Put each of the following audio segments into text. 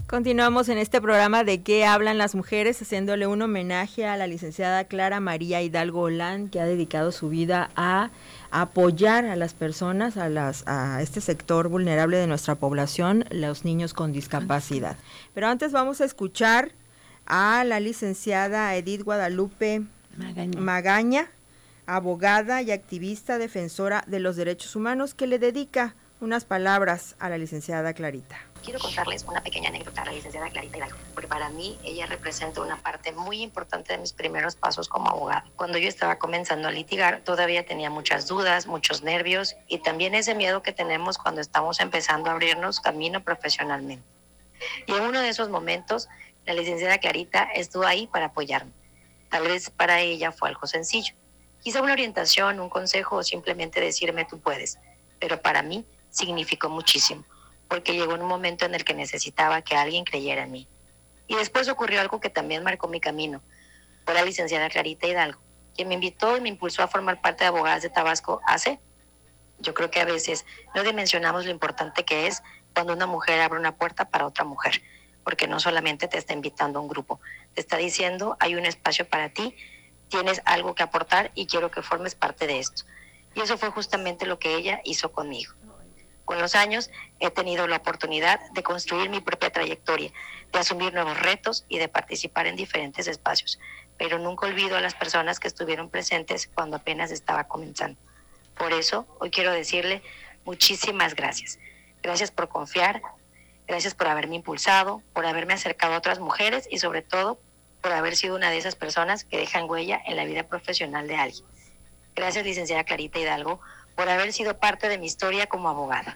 Continuamos en este programa de ¿Qué hablan las mujeres?, haciéndole un homenaje a la licenciada Clara María Hidalgo Olán, que ha dedicado su vida a apoyar a las personas, a este sector vulnerable de nuestra población, los niños con discapacidad. Pero antes vamos a escuchar a la licenciada Edith Guadalupe Magaña, abogada y activista defensora de los derechos humanos, que le dedica unas palabras a la licenciada Clarita. Quiero contarles una pequeña anécdota a la licenciada Clarita Hidalgo, porque para mí ella representa una parte muy importante de mis primeros pasos como abogada. Cuando yo estaba comenzando a litigar, todavía tenía muchas dudas, muchos nervios y también ese miedo que tenemos cuando estamos empezando a abrirnos camino profesionalmente. Y en uno de esos momentos, la licenciada Clarita estuvo ahí para apoyarme. Tal vez para ella fue algo sencillo. Quizá una orientación, un consejo o simplemente decirme tú puedes, pero para mí significó muchísimo, porque llegó en un momento en el que necesitaba que alguien creyera en mí. Y después ocurrió algo que también marcó mi camino. Fue la licenciada Clarita Hidalgo, quien me invitó y me impulsó a formar parte de Abogadas de Tabasco hace. Yo creo que a veces no dimensionamos lo importante que es cuando una mujer abre una puerta para otra mujer, porque no solamente te está invitando a un grupo, te está diciendo hay un espacio para ti, tienes algo que aportar y quiero que formes parte de esto. Y eso fue justamente lo que ella hizo conmigo. Con los años he tenido la oportunidad de construir mi propia trayectoria, de asumir nuevos retos y de participar en diferentes espacios, pero nunca olvido a las personas que estuvieron presentes cuando apenas estaba comenzando. Por eso, hoy quiero decirle muchísimas gracias. Gracias por confiar, gracias por haberme impulsado, por haberme acercado a otras mujeres y sobre todo por haber sido una de esas personas que dejan huella en la vida profesional de alguien. Gracias, licenciada Clarita Hidalgo, por haber sido parte de mi historia como abogada.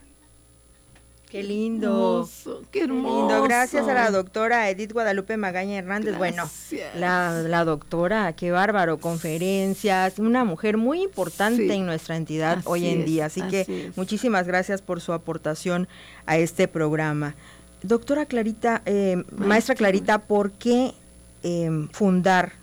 ¡Qué lindo! ¡Qué hermoso! Lindo. Gracias a la doctora Edith Guadalupe Magaña Hernández. Gracias. Bueno, la doctora, qué bárbaro, conferencias, una mujer muy importante en nuestra entidad hoy en día. Así que muchísimas gracias por su aportación a este programa. Doctora Clarita, maestra Clarita, ¿por qué fundar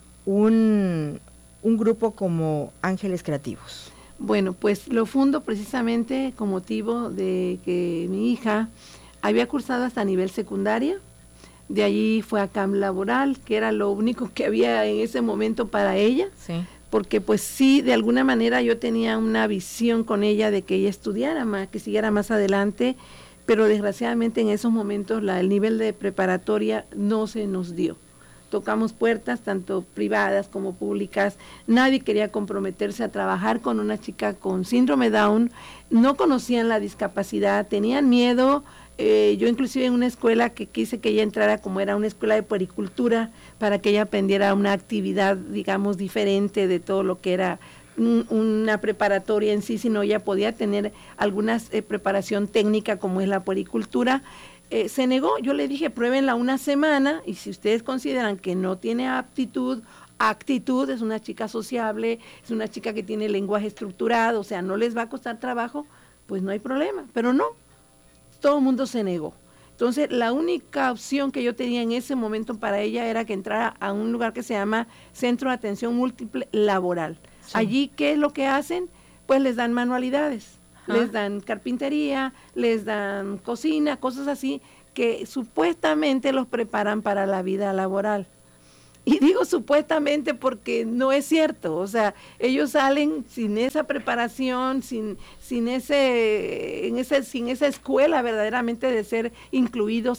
un grupo como Ángeles Creativos? Bueno, pues lo fundo precisamente con motivo de que mi hija había cursado hasta nivel secundaria, de allí fue a CAM laboral, que era lo único que había en ese momento para ella, porque pues sí, de alguna manera yo tenía una visión con ella de que ella estudiara más, que siguiera más adelante, pero desgraciadamente en esos momentos el nivel de preparatoria no se nos dio. Tocamos puertas, tanto privadas como públicas, nadie quería comprometerse a trabajar con una chica con síndrome Down, no conocían la discapacidad, tenían miedo. Yo inclusive en una escuela que quise que ella entrara como era una escuela de puericultura, para que ella aprendiera una actividad, digamos, diferente de todo lo que era una preparatoria en sí, sino ella podía tener alguna preparación técnica como es la puericultura. Se negó, yo le dije pruébenla una semana y si ustedes consideran que no tiene actitud, es una chica sociable, es una chica que tiene lenguaje estructurado, o sea, no les va a costar trabajo, pues no hay problema, pero no, todo el mundo se negó. Entonces, la única opción que yo tenía en ese momento para ella era que entrara a un lugar que se llama Centro de Atención Múltiple Laboral. Allí, ¿qué es lo que hacen? Pues les dan manualidades. Les dan carpintería, les dan cocina, cosas así que supuestamente los preparan para la vida laboral. Y digo supuestamente porque no es cierto, o sea, ellos salen sin esa preparación, sin esa escuela verdaderamente de ser incluidos